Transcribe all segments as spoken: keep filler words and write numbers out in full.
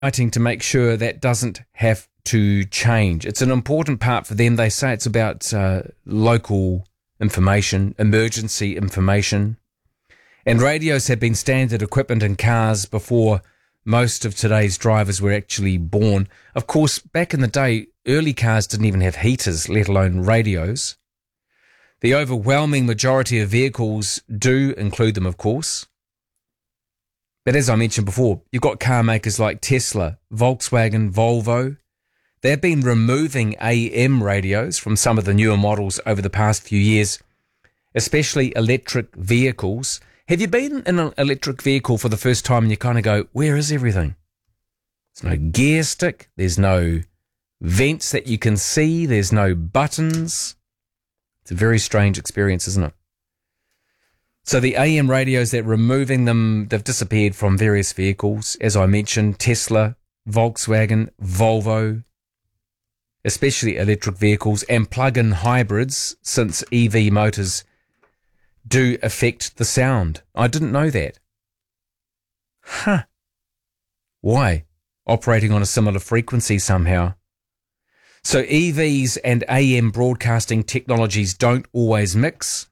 fighting to make sure that doesn't have to change. It's an important part for them. They say it's about uh, local information, emergency information. And radios have been standard equipment in cars before most of today's drivers were actually born. Of course, back in the day, early cars didn't even have heaters, let alone radios. The overwhelming majority of vehicles do include them, of course. But as I mentioned before, you've got car makers like Tesla, Volkswagen, Volvo. They've been removing A M radios from some of the newer models over the past few years, especially electric vehicles. Have you been in an electric vehicle for the first time and you kind of go, where is everything? There's no gear stick. There's no vents that you can see. There's no buttons. It's a very strange experience, isn't it? So the A M radios, they're removing them. They've disappeared from various vehicles. As I mentioned, Tesla, Volkswagen, Volvo, especially electric vehicles and plug-in hybrids, since E V motors do affect the sound. I didn't know that. Huh. Why? Operating on a similar frequency somehow. So E Vs and A M broadcasting technologies don't always mix.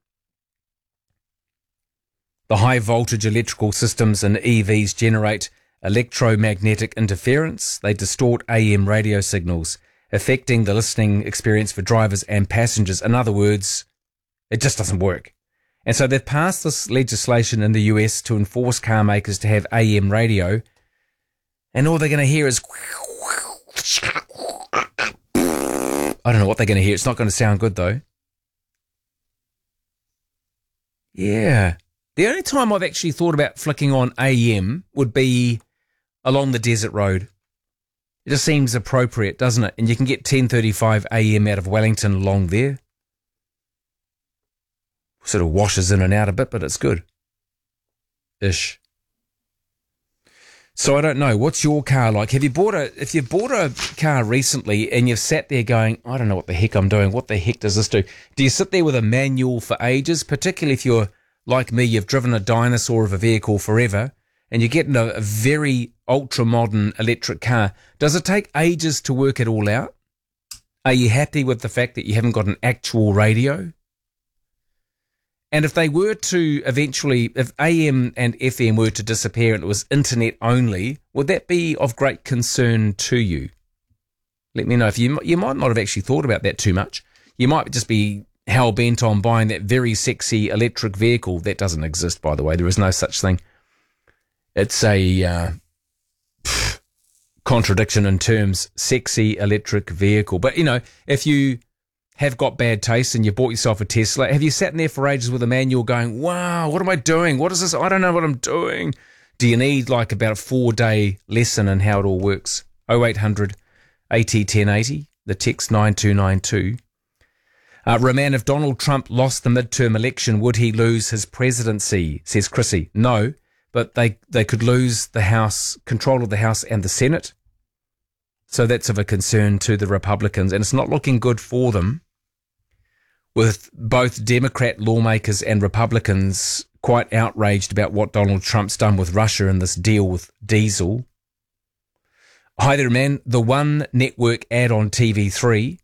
The high voltage electrical systems in E Vs generate electromagnetic interference. They distort A M radio signals, affecting the listening experience for drivers and passengers. In other words, it just doesn't work. And so they've passed this legislation in the U S to enforce car makers to have A M radio, and all they're going to hear is, I don't know what they're going to hear. It's not going to sound good though. Yeah. The only time I've actually thought about flicking on A M would be along the desert road. It just seems appropriate, doesn't it? And you can get ten thirty-five A M out of Wellington along there. Sort of washes in and out a bit, but it's good. Ish. So I don't know. What's your car like? Have you bought a, if you've bought a car recently and you've sat there going, I don't know what the heck I'm doing. What the heck does this do? Do you sit there with a manual for ages? Particularly if you're like me, you've driven a dinosaur of a vehicle forever and you're getting a, a very ultra-modern electric car. Does it take ages to work it all out? Are you happy with the fact that you haven't got an actual radio? And if they were to eventually, if A M and F M were to disappear and it was internet only, would that be of great concern to you? Let me know. If you you might not have actually thought about that too much. You might just be hell-bent on buying that very sexy electric vehicle. That doesn't exist, by the way. There is no such thing. It's a uh, pff, contradiction in terms, sexy electric vehicle. But, you know, if you have got bad taste and you bought yourself a Tesla, have you sat in there for ages with a manual going, wow, what am I doing? What is this? I don't know what I'm doing. Do you need like about a four-day lesson in how it all works? oh eight hundred eighty ten eighty, the text nine two nine two. Uh, Roman, if Donald Trump lost the midterm election, would he lose his presidency, says Chrissy. No, but they, they could lose the House, control of the House and the Senate. So that's of a concern to the Republicans, and it's not looking good for them, with both Democrat lawmakers and Republicans quite outraged about what Donald Trump's done with Russia and this deal with diesel. Hi there, man. The One Network ad on T V three.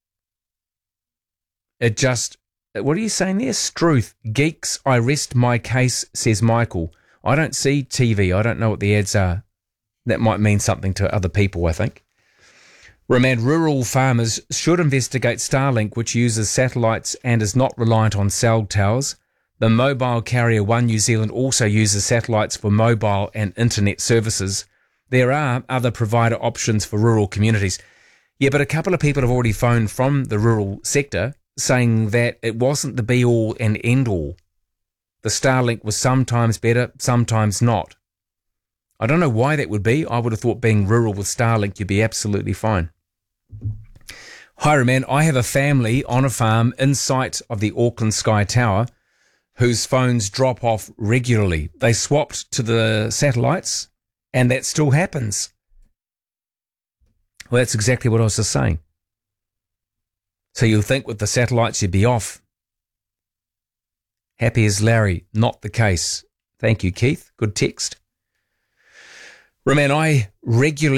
It just, what are you saying there? Struth. Geeks, I rest my case, says Michael. I don't see T V. I don't know what the ads are. That might mean something to other people, I think. Roman, rural farmers should investigate Starlink, which uses satellites and is not reliant on cell towers. The mobile carrier One New Zealand also uses satellites for mobile and internet services. There are other provider options for rural communities. Yeah, but a couple of people have already phoned from the rural sector saying that it wasn't the be-all and end-all. The Starlink was sometimes better, sometimes not. I don't know why that would be. I would have thought being rural with Starlink, you'd be absolutely fine. Hi, Roman. I have a family on a farm in sight of the Auckland Sky Tower whose phones drop off regularly. They swapped to the satellites, and that still happens. Well, that's exactly what I was just saying. So you'll think with the satellites you'd be off. Happy as Larry. Not the case. Thank you, Keith. Good text. Roman, I regularly